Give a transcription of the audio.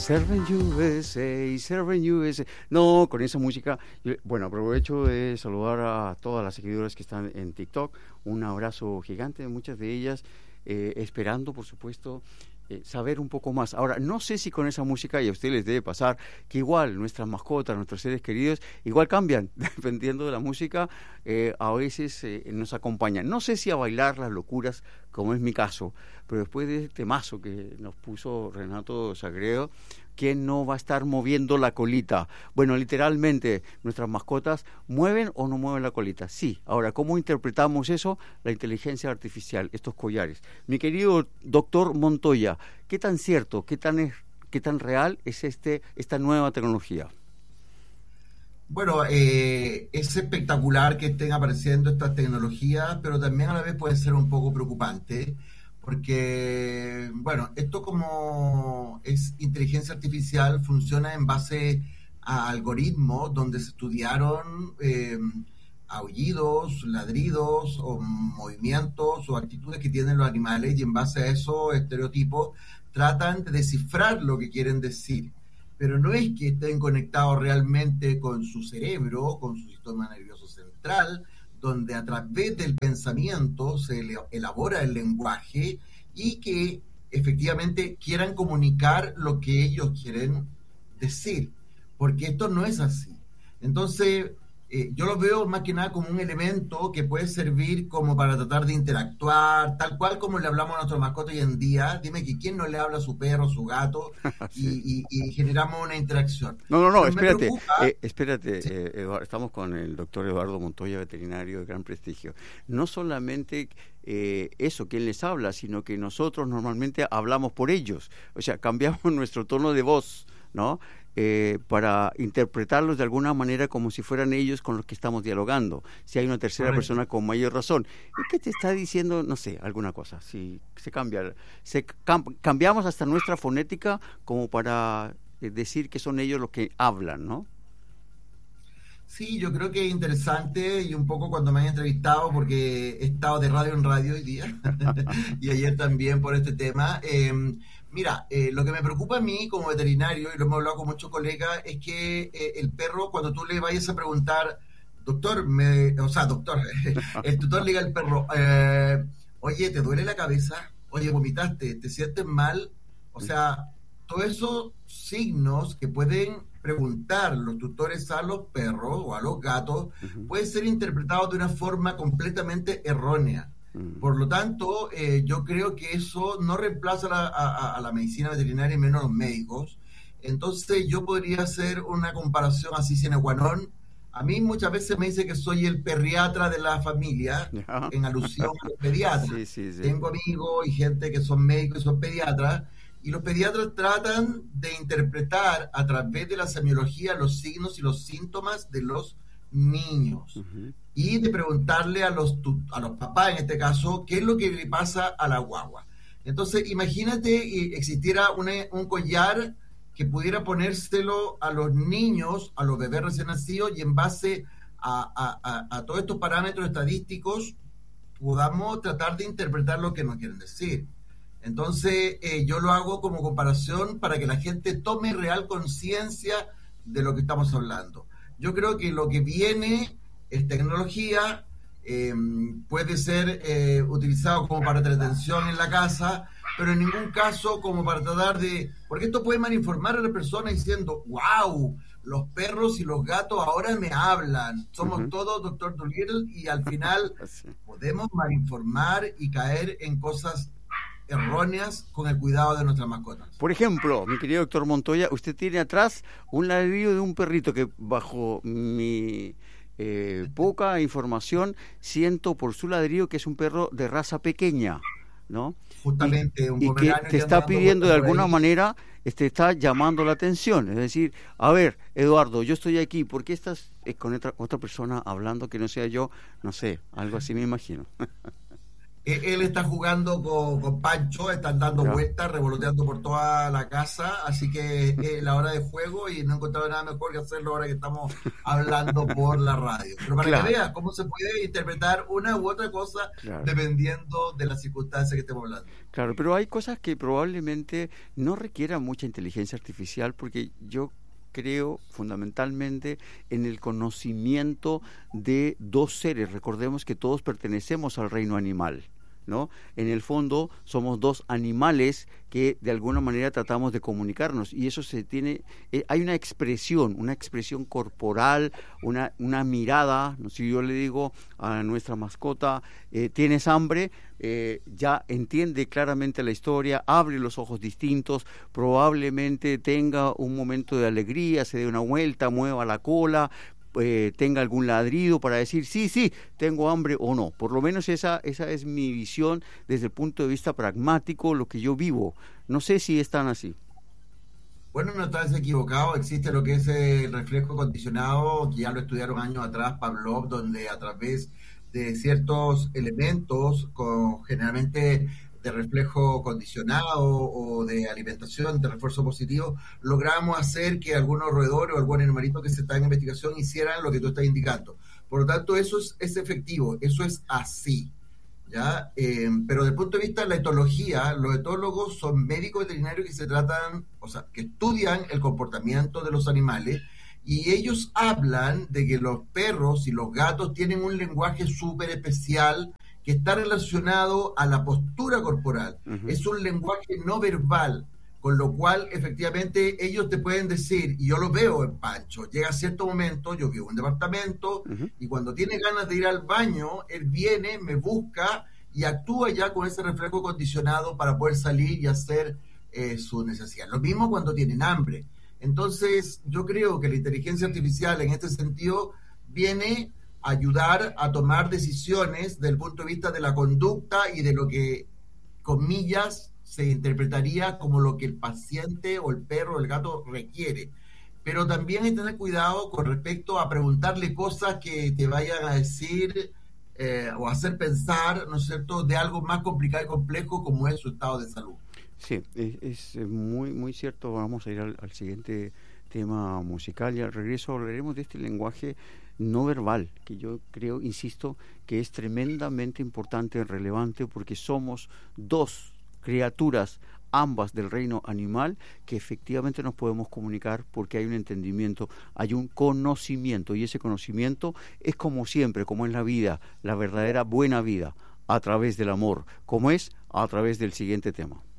Serving USA, Serving USA. No, con esa música. Bueno, aprovecho de saludar a todas las seguidoras que están en TikTok. Un abrazo gigante, muchas de ellas esperando, por supuesto, saber un poco más. Ahora, no sé si con esa música, y a ustedes les debe pasar, que igual nuestras mascotas, nuestros seres queridos, igual cambian, dependiendo de la música, a veces nos acompañan. No sé si a bailar las locuras, como es mi caso, pero después de este temazo que nos puso Renato Sagredo, ¿quién no va a estar moviendo la colita? Bueno, literalmente, nuestras mascotas mueven o no mueven la colita. Sí. Ahora, ¿cómo interpretamos eso? La inteligencia artificial, estos collares. Mi querido doctor Montoya, ¿qué tan cierto, qué tan real es esta nueva tecnología? Bueno, es espectacular que estén apareciendo estas tecnologías, pero también a la vez puede ser un poco preocupante, porque, bueno, esto como es inteligencia artificial, funciona en base a algoritmos donde se estudiaron aullidos, ladridos o movimientos o actitudes que tienen los animales y en base a esos estereotipos tratan de descifrar lo que quieren decir, pero no es que estén conectados realmente con su cerebro, con su sistema nervioso central, donde a través del pensamiento se elabora el lenguaje y que efectivamente quieran comunicar lo que ellos quieren decir, porque esto no es así. Entonces, yo lo veo más que nada como un elemento que puede servir como para tratar de interactuar, tal cual como le hablamos a nuestro mascota hoy en día. Dime que quién no le habla a su perro, su gato, Sí. y generamos una interacción. No, Pero me espérate, preocupa, espérate, sí, estamos con el doctor Eduardo Montoya, veterinario de gran prestigio. No solamente eso, quien les habla, sino que nosotros normalmente hablamos por ellos, o sea, cambiamos nuestro tono de voz, ¿no? Para interpretarlos de alguna manera como si fueran ellos con los que estamos dialogando. Si hay una tercera correcto. persona con mayor razón, ¿y qué te está diciendo? No sé, alguna cosa. Si se cambia, cambiamos hasta nuestra fonética como para decir que son ellos los que hablan, ¿no? Sí, yo creo que es interesante y un poco cuando me han entrevistado, porque he estado de radio en radio hoy día y ayer también por este tema. Mira, lo que me preocupa a mí como veterinario, y lo hemos hablado con muchos colegas, es que el perro, cuando tú le vayas a preguntar, doctor, o sea, doctor, el tutor le diga al perro, oye, ¿te duele la cabeza? Oye, vomitaste, ¿te sientes mal? O sea, todos esos signos que pueden preguntar los tutores a los perros o a los gatos Ujú, pueden ser interpretados de una forma completamente errónea. ujú. Por lo tanto, yo creo que eso no reemplaza a la medicina veterinaria y menos a los médicos. Entonces, yo podría hacer una comparación así sine qua non. A mí muchas veces me dice que soy el perriatra de la familia, Ya. en alusión a los pediatras. Sí, sí, sí. Tengo amigos y gente que son médicos y son pediatras, y los pediatras tratan de interpretar a través de la semiología los signos y los síntomas de los niños Ujú. y de preguntarle a los papás, en este caso, qué es lo que le pasa a la guagua. Entonces, imagínate que existiera un collar que pudiera ponérselo a los niños, a los bebés recién nacidos, y en base a todos estos parámetros estadísticos podamos tratar de interpretar lo que nos quieren decir. Entonces, yo lo hago como comparación para que la gente tome real conciencia de lo que estamos hablando. Yo creo que lo que viene es tecnología, eh, puede ser utilizado como para entretención en la casa, pero en ningún caso como para tratar de... Porque esto puede malinformar a la persona diciendo, wow, los perros y los gatos ahora me hablan, somos Ujú. todos Doctor Dolittle, y al final Así. podemos malinformar y caer en cosas erróneas con el cuidado de nuestras mascotas. Por ejemplo, mi querido doctor Montoya, usted tiene atrás un ladrillo de un perrito que bajo mi poca información siento por su ladrillo que es un perro de raza pequeña, ¿no? Y, Justamente un y que pomerano te que anda está dando pidiendo vueltas de por alguna ahí. manera, te está llamando la atención. Es decir, a ver, Eduardo, yo estoy aquí, ¿por qué estás con otra persona hablando que no sea yo? No sé, algo así me imagino. Él está jugando con Pancho, están dando Ya, vueltas, revoloteando por toda la casa, así que es la hora de juego y no he encontrado nada mejor que hacerlo ahora que estamos hablando por la radio. Pero para que claro, veas cómo se puede interpretar una u otra cosa claro. dependiendo de las circunstancias que estemos hablando. Claro, pero hay cosas que probablemente no requieran mucha inteligencia artificial porque yo creo fundamentalmente en el conocimiento de dos seres. Recordemos que todos pertenecemos al reino animal, ¿no? En el fondo somos dos animales que de alguna manera tratamos de comunicarnos y eso se tiene, hay una expresión corporal, una mirada, ¿no? Si yo le digo a nuestra mascota, ¿tienes hambre? Ya entiende claramente la historia, abre los ojos distintos, probablemente tenga un momento de alegría, se dé una vuelta, mueva la cola, tenga algún ladrido para decir sí, sí, tengo hambre o no. Por lo menos esa es mi visión desde el punto de vista pragmático, lo que yo vivo. No sé si es tan así. Bueno, no estás equivocado, existe lo que es el reflejo condicionado, que ya lo estudiaron años atrás, Pavlov, donde a través de ciertos elementos, generalmente de reflejo condicionado o de alimentación, de refuerzo positivo, logramos hacer que algunos roedores o algún animalito que se está en investigación hicieran lo que tú estás indicando. Por lo tanto, eso es efectivo, eso es así. ¿Ya? Pero desde el punto de vista de la etología, los etólogos son médicos veterinarios que se tratan, o sea, que estudian el comportamiento de los animales y ellos hablan de que los perros y los gatos tienen un lenguaje súper especial que está relacionado a la postura corporal. Ujú, Es un lenguaje no verbal, con lo cual efectivamente ellos te pueden decir, y yo lo veo en Pancho, llega a cierto momento, yo vivo en un departamento, ujú. y cuando tiene ganas de ir al baño, él viene, me busca y actúa ya con ese reflejo condicionado para poder salir y hacer su necesidad. Lo mismo cuando tienen hambre. Entonces, yo creo que la inteligencia artificial en este sentido viene a ayudar a tomar decisiones desde el punto de vista de la conducta y de lo que, comillas, se interpretaría como lo que el paciente o el perro o el gato requiere. Pero también hay que tener cuidado con respecto a preguntarle cosas que te vayan a decir o hacer pensar, ¿no es cierto?, de algo más complicado y complejo como es su estado de salud. Sí, es muy, muy cierto. Vamos a ir al siguiente tema musical y al regreso hablaremos de este lenguaje no verbal, que yo creo, insisto, que es tremendamente importante, relevante, porque somos dos criaturas, ambas del reino animal, que efectivamente nos podemos comunicar porque hay un entendimiento, hay un conocimiento, y ese conocimiento es como siempre, como en la vida, la verdadera buena vida, a través del amor, como es a través del siguiente tema.